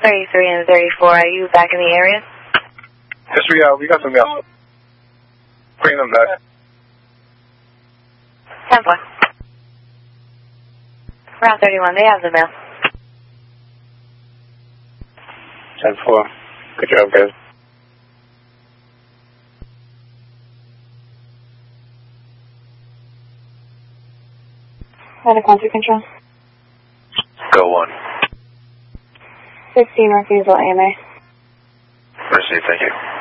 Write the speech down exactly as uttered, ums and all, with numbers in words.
thirty-three and thirty-four, are you back in the area? Yes, we are. We got some mail. Bring them back. ten four. Route thirty-one, they have the mail. ten four. Good job, guys. Out of contact control. Go one. sixteen refusal A M A. Received, thank you.